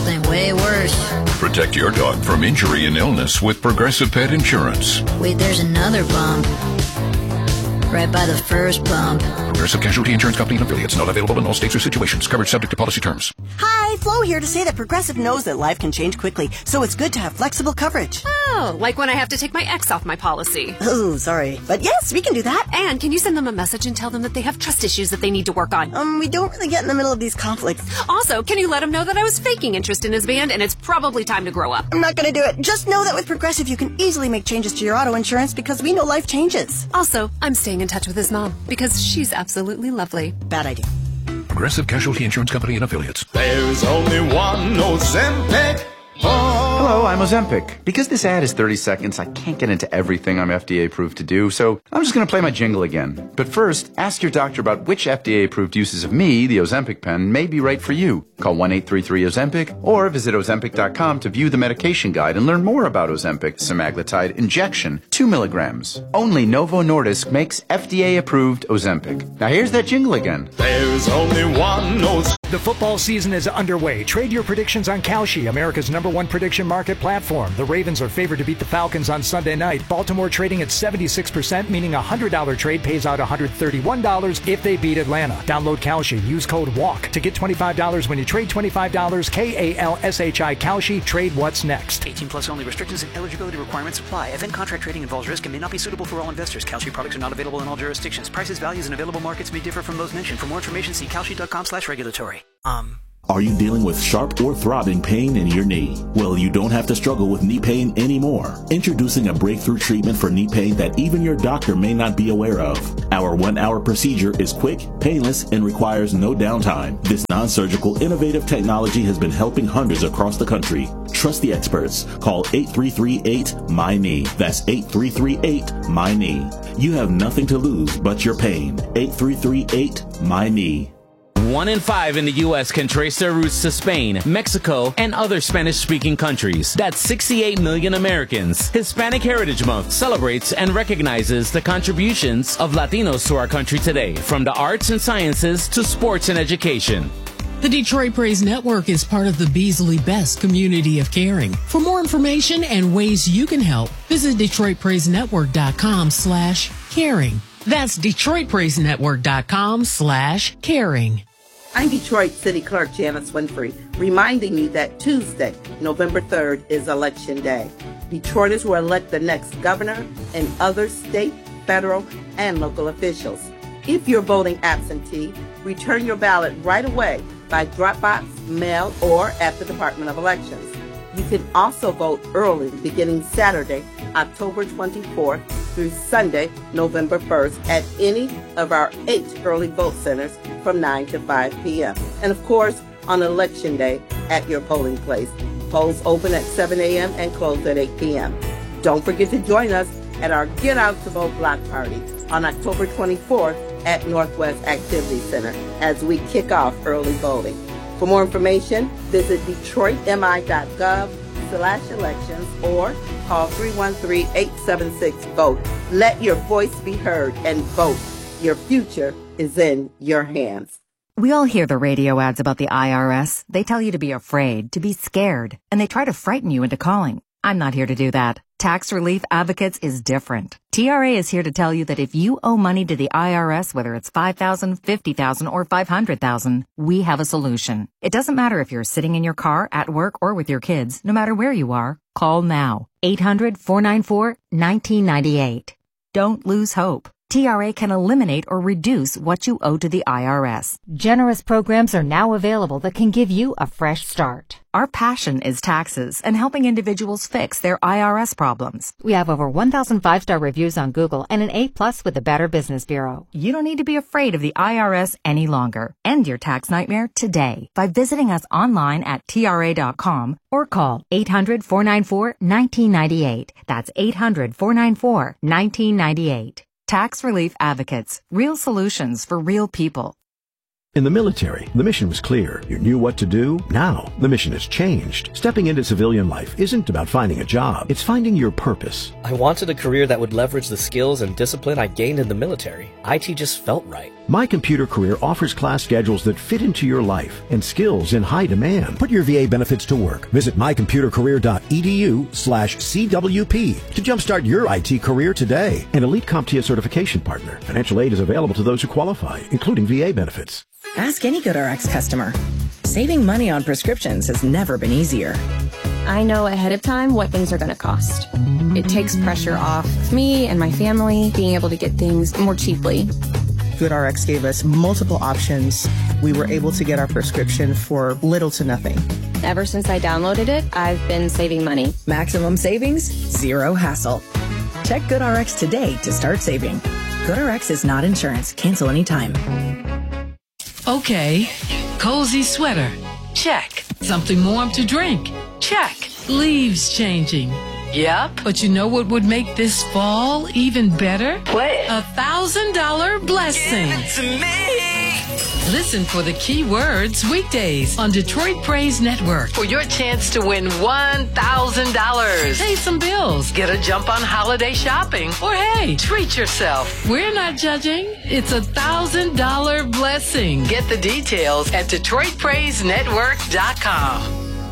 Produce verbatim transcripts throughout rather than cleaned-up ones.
Something way worse. Protect your dog from injury and illness with Progressive Pet Insurance. Wait, there's another bump. Right by the first bump. Progressive Casualty Insurance Company and affiliates. Not available in all states or situations. Coverage subject to policy terms. Hi, Flo here to say that Progressive knows that life can change quickly, so it's good to have flexible coverage. Oh, like when I have to take my ex off my policy. Oh, sorry. But yes, we can do that. And can you send them a message and tell them that they have trust issues that they need to work on? Um, we don't really get in the middle of these conflicts. Also, can you let them know that I was faking interest in his band and it's probably time to grow up? I'm not going to do it. Just know that with Progressive, you can easily make changes to your auto insurance because we know life changes. Also, I'm staying in touch with his mom because she's absolutely lovely. Bad idea. Progressive Casualty Insurance Company and affiliates. There's only one Ozempic. Oh. Hello, I'm Ozempic. Because this ad is thirty seconds, I can't get into everything I'm F D A approved to do, so I'm just going to play my jingle again. But first, ask your doctor about which F D A approved uses of me, the Ozempic pen, may be right for you. Call one eight three three Ozempic or visit Ozempic dot com to view the medication guide and learn more about Ozempic semaglutide injection, two milligrams. Only Novo Nordisk makes F D A approved Ozempic. Now here's that jingle again. There's only one Ozempic. The football season is underway. Trade your predictions on Kalshi, America's number one prediction market platform. The Ravens are favored to beat the Falcons on Sunday night. Baltimore trading at seventy-six percent, meaning a one hundred dollars trade pays out one hundred thirty-one dollars if they beat Atlanta. Download Kalshi. Use code WALK to get twenty-five dollars when you trade twenty-five dollars. K A L S H I Kalshi. Trade what's next. eighteen plus only. Restrictions and eligibility requirements apply. Event contract trading involves risk and may not be suitable for all investors. Kalshi products are not available in all jurisdictions. Prices, values, and available markets may differ from those mentioned. For more information, see kalshi dot com slash regulatory. Um... Are you dealing with sharp or throbbing pain in your knee? Well, you don't have to struggle with knee pain anymore. Introducing a breakthrough treatment for knee pain that even your doctor may not be aware of. Our one-hour procedure is quick, painless, and requires no downtime. This non-surgical, innovative technology has been helping hundreds across the country. Trust the experts. Call eight three three eight M Y N E. That's eight three three eight M Y N E. You have nothing to lose but your pain. eight three three eight M Y N E. One in five in the U S can trace their roots to Spain, Mexico, and other Spanish-speaking countries. That's sixty-eight million Americans. Hispanic Heritage Month celebrates and recognizes the contributions of Latinos to our country today, from the arts and sciences to sports and education. The Detroit Praise Network is part of the Beasley Best community of caring. For more information and ways you can help, visit detroit praise network dot com slash caring. That's detroit praise network dot com slash caring. I'm Detroit City Clerk Janice Winfrey, reminding you that Tuesday, November third, is Election Day. Detroiters will elect the next governor and other state, federal, and local officials. If you're voting absentee, return your ballot right away by drop box, mail, or at the Department of Elections. You can also vote early beginning Saturday, October twenty-fourth through Sunday, November first at any of our eight early vote centers from nine to five p.m. And of course, on Election Day at your polling place. Polls open at seven a.m. and close at eight p.m. Don't forget to join us at our Get Out to Vote block party on October twenty-fourth at Northwest Activity Center as we kick off early voting. For more information, visit detroit m i dot gov slash elections or call three one three, eight seven six, VOTE. Let your voice be heard and vote. Your future is in your hands. We all hear the radio ads about the I R S. They tell you to be afraid, to be scared, and they try to frighten you into calling. I'm not here to do that. Tax Relief Advocates is different. T R A is here to tell you that if you owe money to the I R S, whether it's five thousand dollars, fifty thousand dollars, or five hundred thousand dollars, we have a solution. It doesn't matter if you're sitting in your car, at work, or with your kids. No matter where you are, call now. eight hundred, four nine four, one nine nine eight. Don't lose hope. T R A can eliminate or reduce what you owe to the I R S. Generous programs are now available that can give you a fresh start. Our passion is taxes and helping individuals fix their I R S problems. We have over one thousand five-star reviews on Google and an A plus with the Better Business Bureau. You don't need to be afraid of the I R S any longer. End your tax nightmare today by visiting us online at T R A dot com or call eight hundred, four nine four, one nine nine eight. That's eight hundred, four nine four, one nine nine eight. Tax Relief Advocates. Real solutions for real people. In the military, the mission was clear. You knew what to do. Now, the mission has changed. Stepping into civilian life isn't about finding a job. It's finding your purpose. I wanted a career that would leverage the skills and discipline I gained in the military. I T just felt right. My Computer Career offers class schedules that fit into your life and skills in high demand. Put your V A benefits to work. Visit mycomputercareer.edu slash CWP to jumpstart your I T career today. An Elite CompTIA certification partner. Financial aid is available to those who qualify, including V A benefits. Ask any GoodRx customer. Saving money on prescriptions has never been easier. I know ahead of time what things are going to cost. It takes pressure off of me and my family being able to get things more cheaply. GoodRx gave us multiple options. We were able to get our prescription for little to nothing. Ever since I downloaded it, I've been saving money. Maximum savings, zero hassle. Check GoodRx today to start saving. GoodRx is not insurance. Cancel anytime. Okay, cozy sweater. Check. Something warm to drink. Check. Leaves changing. Yep. But you know what would make this fall even better? What? A thousand dollar blessing. Give it to me. Listen for the key words weekdays on Detroit Praise Network for your chance to win one thousand dollars. Pay some bills, get a jump on holiday shopping, or hey, treat yourself. We're not judging. It's a thousand dollar blessing. Get the details at Detroit Praise Network dot com.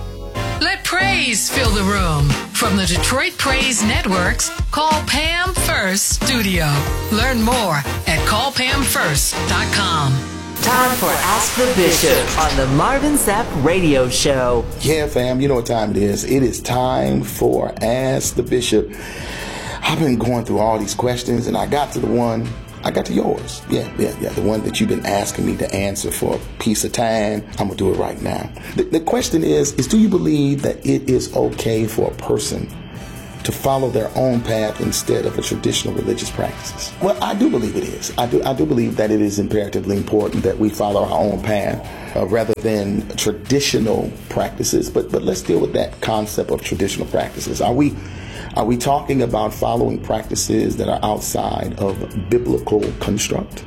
Let praise fill the room. From the Detroit Praise Network's Call Pam First studio. Learn more at call pam first dot com. Time for Ask the Bishop on the Marvin Sapp Radio Show. Yeah, fam, you know what time it is. It is time for Ask the Bishop. I've been going through all these questions, and I got to the one, I got to yours. Yeah, yeah, yeah, the one that you've been asking me to answer for a piece of time. I'm going to do it right now. The, the question is, is do you believe that it is okay for a person to follow their own path instead of a traditional religious practices? Well, I do believe it is. I do I do believe that it is imperatively important that we follow our own path uh, rather than traditional practices. But but let's deal with that concept of traditional practices. Are we are we talking about following practices that are outside of biblical construct?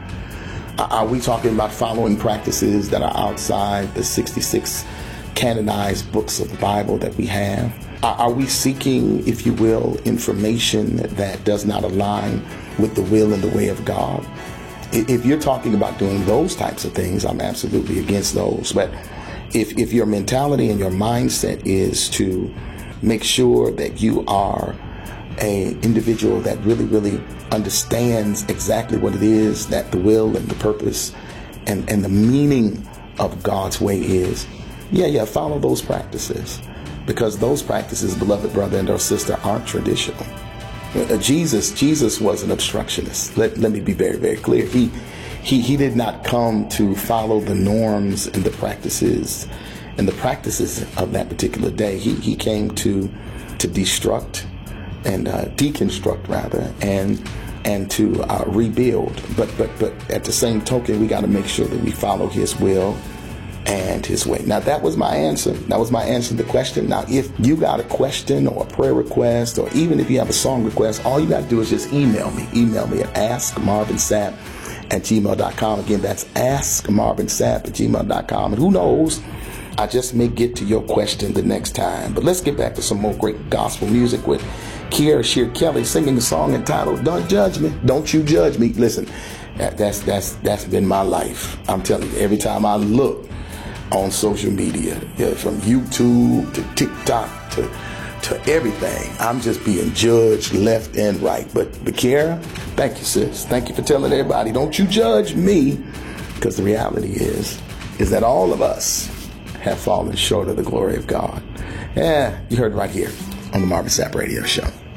Are we talking about following practices that are outside the sixty-six canonized books of the Bible that we have? Are we seeking, if you will, information that does not align with the will and the way of God? If you're talking about doing those types of things, I'm absolutely against those. But if, if your mentality and your mindset is to make sure that you are an individual that really, really understands exactly what it is that the will and the purpose and, and the meaning of God's way is, yeah, yeah, follow those practices. Because those practices, beloved brother and or sister, aren't traditional. Uh, Jesus, Jesus was an obstructionist. Let, let me be very, very clear. He, he, he did not come to follow the norms and the practices and the practices of that particular day. He, he came to, to destruct and uh, deconstruct rather, and and to uh, rebuild. But but but at the same token, we got to make sure that we follow His will and His way. Now, that was my answer. That was my answer to the question. Now, if you got a question or a prayer request, or even if you have a song request, all you got to do is just email me. Email me at ask marvin sapp at gmail dot com. Again, that's ask marvin sapp at gmail dot com. And who knows, I just may get to your question the next time. But let's get back to some more great gospel music with Kiera Shear Kelly singing the song entitled Don't Judge Me. Don't you judge me. Listen, that, that's, that's, that's been my life. I'm telling you, every time I look on social media, yeah, from YouTube to TikTok to to everything, I'm just being judged left and right. But, but Kiera, thank you, sis. Thank you for telling everybody, don't you judge me, because the reality is, is that all of us have fallen short of the glory of God. Yeah, you heard it right here on the Marvin Sapp Radio Show.